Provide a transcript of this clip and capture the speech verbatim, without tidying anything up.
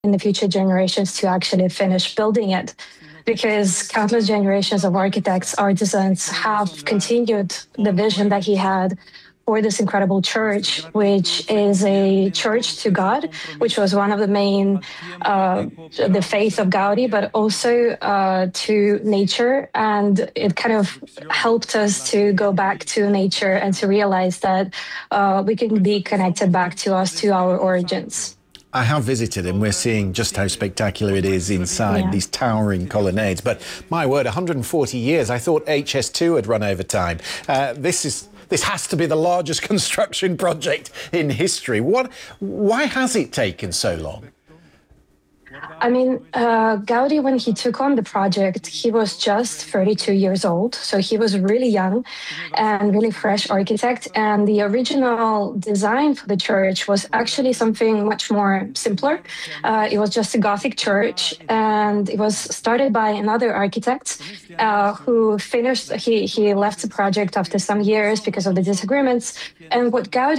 in the future generations to actually finish building it. Because countless generations of architects, artisans have continued the vision that he had for this incredible church, which is a church to God, which was one of the main, uh, the faith of Gaudi, but also uh, to nature. And it kind of helped us to go back to nature and to realize that uh, we can be connected back to us, to our origins. I have visited and we're seeing just how spectacular it is inside, yeah. These towering colonnades. But my word, one hundred forty years, I thought H S two had run over time. Uh, this is this has to be the largest construction project in history. What? Why has it taken so long? I mean, uh, Gaudi, when he took on the project, he was just thirty-two years old. So he was really young and really fresh architect. And the original design for the church was actually something much more simpler. Uh, it was just a Gothic church. And it was started by another architect uh, who finished, he, he left the project after some years because of the disagreements. And what Gaudi